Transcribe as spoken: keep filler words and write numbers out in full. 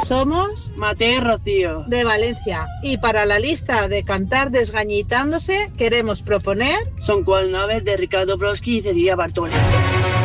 Somos Mateo y Rocío, de Valencia, y para la lista de Cantar desgañitándose queremos proponer Son cual naves de Ricardo Broski y Cecilia Bartoli.